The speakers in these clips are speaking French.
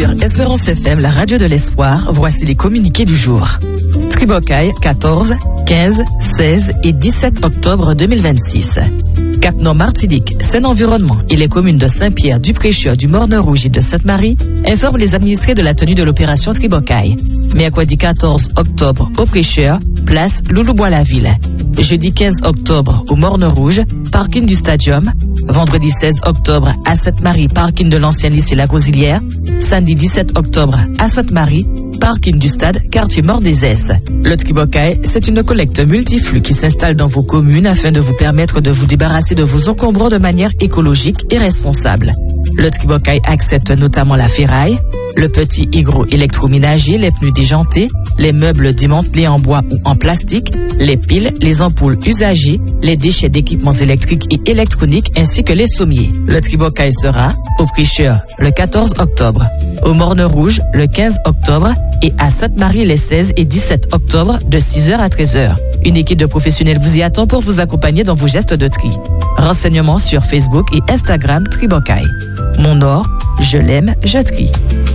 sur Espérance FM, la radio de l'espoir, voici les communiqués du jour. Tribocaille, 14, 15, 16 et 17 octobre 2026. Cap-Nord Martinique, Seine-Environnement et les communes de Saint-Pierre, du Prêcheur, du Morne-Rouge et de Sainte-Marie informent les administrés de la tenue de l'opération Tribocaille. Mercredi 14 octobre au Prêcheur, place Loulou-Bois-la-Ville. Jeudi 15 octobre au Morne-Rouge, parking du Stadium. Vendredi 16 octobre à Sainte-Marie, parking de l'ancien lycée La Rosilière. Samedi 17 octobre à Sainte-Marie, parking du stade, quartier Mort-des-Esses. Le Tribocaille, c'est une collecte multiflux qui s'installe dans vos communes afin de vous permettre de vous débarrasser de vos encombrants de manière écologique et responsable. Le Tribocaille accepte notamment la ferraille, le petit hydro-électroménager, les pneus déjantés, les meubles démantelés en bois ou en plastique, les piles, les ampoules usagées, les déchets d'équipements électriques et électroniques ainsi que les sommiers. Le Tribocaille sera au Prêcheur le 14 octobre, au Morne-Rouge le 15 octobre et à Sainte-Marie les 16 et 17 octobre de 6h à 13h. Une équipe de professionnels vous y attend pour vous accompagner dans vos gestes de tri. Renseignements sur Facebook et Instagram Tribocaille. Mon or, je l'aime, je trie.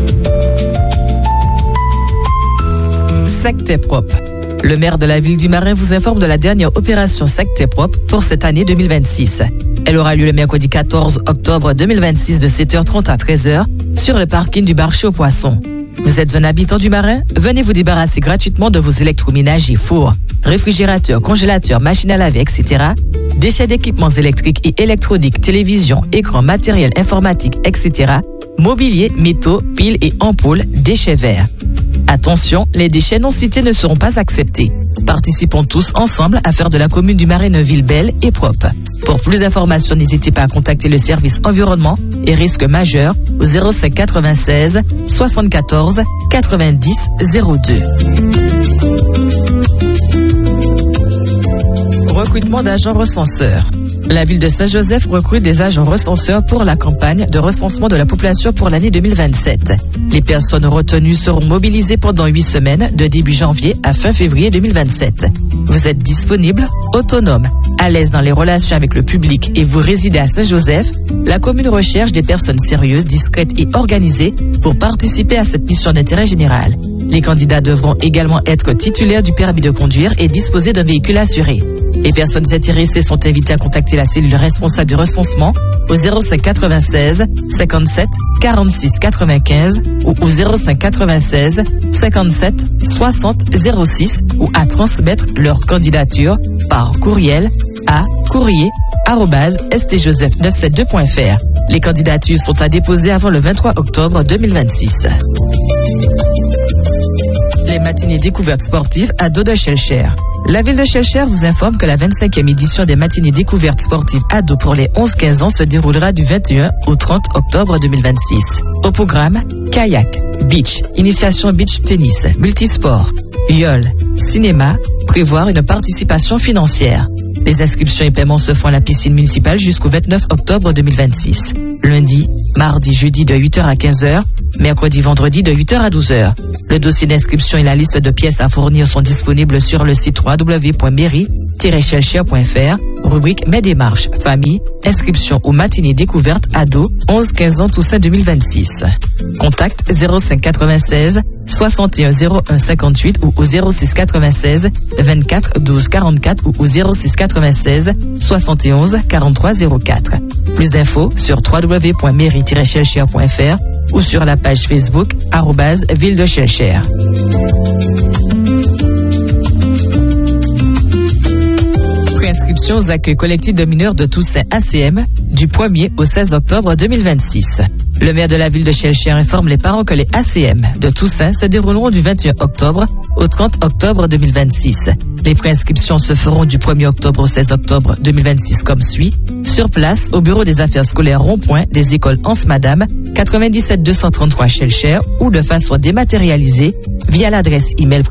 Sac T'es propre. Le maire de la ville du Marin vous informe de la dernière opération Sac T'es propre pour cette année 2026. Elle aura lieu le mercredi 14 octobre 2026 de 7h30 à 13h sur le parking du marché aux poissons. Vous êtes un habitant du Marin? Venez vous débarrasser gratuitement de vos électroménagers, fours, réfrigérateurs, congélateurs, machines à laver, etc. Déchets d'équipements électriques et électroniques, télévision, écran, matériel informatique, etc. Mobilier, métaux, piles et ampoules, déchets verts. Attention, les déchets non cités ne seront pas acceptés. Participons tous ensemble à faire de la commune du Marin une ville belle et propre. Pour plus d'informations, n'hésitez pas à contacter le service environnement et risques majeurs au 05 96 74 90 02. Recrutement d'agents recenseurs. La ville de Saint-Joseph recrute des agents recenseurs pour la campagne de recensement de la population pour l'année 2027. Les personnes retenues seront mobilisées pendant 8 semaines de début janvier à fin février 2027. Vous êtes disponible, autonome, à l'aise dans les relations avec le public et vous résidez à Saint-Joseph, la commune recherche des personnes sérieuses, discrètes et organisées pour participer à cette mission d'intérêt général. Les candidats devront également être titulaires du permis de conduire et disposer d'un véhicule assuré. Les personnes intéressées sont invitées à contacter la cellule responsable du recensement au 05 96 57 46 95 ou au 05 96 57 60 06 ou à transmettre leur candidature par courriel à courrier@stjoseph972.fr. Les candidatures sont à déposer avant le 23 octobre 2026. Les matinées découvertes sportives à dos de Schellcher. La ville de Schellcher vous informe que la 25e édition des matinées découvertes sportives ados pour les 11-15 ans se déroulera du 21 au 30 octobre 2026. Au programme, kayak, beach, initiation beach tennis, multisport, viol, cinéma, prévoir une participation financière. Les inscriptions et paiements se font à la piscine municipale jusqu'au 29 octobre 2026. Lundi, mardi, jeudi de 8h à 15h, mercredi, vendredi de 8h à 12h. Le dossier d'inscription et la liste de pièces à fournir sont disponibles sur le site www.mairie-schellcher.fr, rubrique Mes démarches, famille, inscription aux matinées découvertes ados, 11-15 ans Toussaint 2026. Contact 05 96 61 01 58 ou au 06 96 24 12 44 ou au 06 96 71 43 04. Plus d'infos sur www.mairie-schellcher.fr ou sur la page Facebook @Ville de Schellcher. Préinscription aux accueils collectifs de mineurs de Toussaint ACM du 1er au 16 octobre 2026. Le maire de la ville de Schellcher informe les parents que les ACM de Toussaint se dérouleront du 21 octobre au 30 octobre 2026. Les préinscriptions se feront du 1er octobre au 16 octobre 2026 comme suit. Sur place, au bureau des affaires scolaires rond-point des écoles Anse Madame, 97 233 Schellcher ou de façon dématérialisée via l'adresse email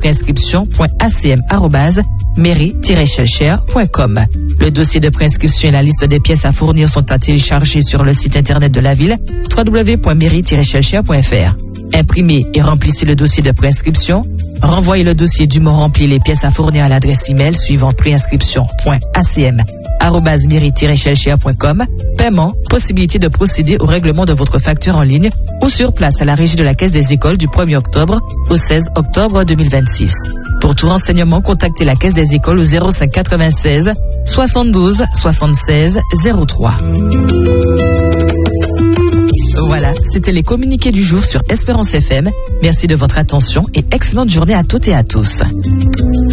préinscription.acm@mairie-schellcher.com. Le dossier de préinscription et la liste des pièces à fournir sont à télécharger sur le site internet de la ville www.mairie-schellcher.fr. Imprimez et remplissez le dossier de préinscription. Renvoyez le dossier dûment rempli et les pièces à fournir à l'adresse email suivante préinscription.acm @miri-shelshare.com. Paiement, possibilité de procéder au règlement de votre facture en ligne ou sur place à la régie de la Caisse des écoles du 1er octobre au 16 octobre 2026. Pour tout renseignement, contactez la Caisse des écoles au 05 96 72 76 03. Voilà, c'était les communiqués du jour sur Espérance FM. Merci de votre attention et excellente journée à toutes et à tous.